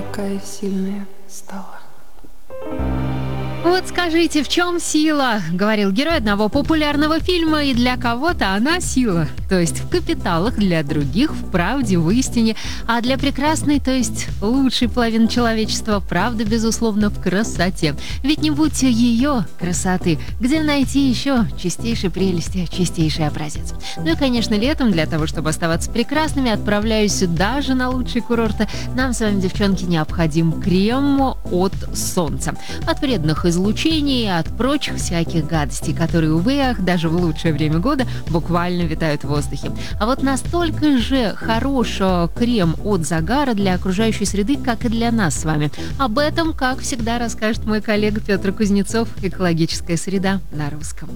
такая сильная стала. Вот скажите, в чем сила? Говорил герой одного популярного фильма, и для кого-то она сила. То есть в капиталах, для других в правде, в истине. А для прекрасной, то есть лучшей половины человечества, правда, безусловно, в красоте. Ведь не будь ее красоты, где найти еще чистейшей прелести, чистейший образец? Ну и, конечно, летом, для того, чтобы оставаться прекрасными, отправляюсь даже на лучшие курорты. Нам с вами, девчонки, необходим крем от солнца. От вредных излучений, от прочих всяких гадостей, которые, увы, ах, даже в лучшее время года буквально витают в воздухе. А вот настолько же хорош крем от загара для окружающей среды, как и для нас с вами. Об этом, как всегда, расскажет мой коллега Петр Кузнецов. «Экологическая среда» на русском.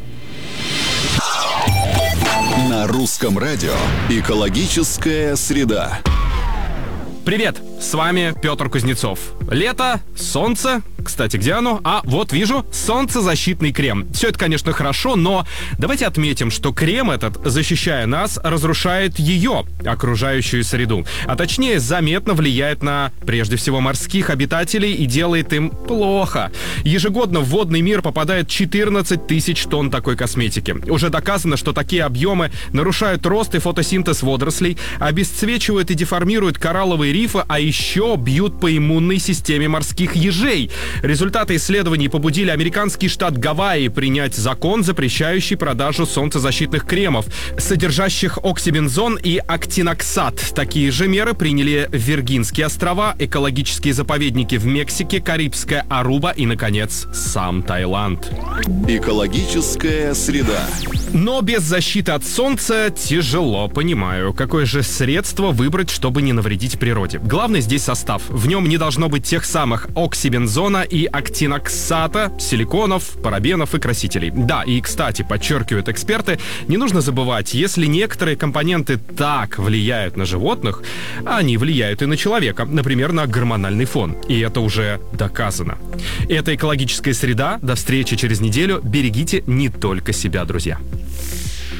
На русском радио «Экологическая среда». Привет, с вами Петр Кузнецов. Лето, солнце. Кстати, где оно? А, вот вижу, солнцезащитный крем. Все это, конечно, хорошо, но давайте отметим, что крем этот, защищая нас, разрушает ее, окружающую среду. А точнее, заметно влияет на, прежде всего, морских обитателей и делает им плохо. Ежегодно в водный мир попадает 14 тысяч тонн такой косметики. Уже доказано, что такие объемы нарушают рост и фотосинтез водорослей, обесцвечивают и деформируют коралловые рифы, а еще бьют по иммунной системе морских ежей. Результаты исследований побудили американский штат Гавайи принять закон, запрещающий продажу солнцезащитных кремов, содержащих оксибензон и актиноксат. Такие же меры приняли Виргинские острова, экологические заповедники в Мексике, Карибская Аруба и, наконец, сам Таиланд. Экологическая среда. Но без защиты от солнца тяжело, понимаю. Какое же средство выбрать, чтобы не навредить природе? Главный здесь состав. В нем не должно быть тех самых оксибензона и актиноксата, силиконов, парабенов и красителей. Да, и, кстати, подчеркивают эксперты, не нужно забывать, если некоторые компоненты так влияют на животных, они влияют и на человека, например, на гормональный фон. И это уже доказано. Это экологическая среда. До встречи через неделю. Берегите не только себя, друзья.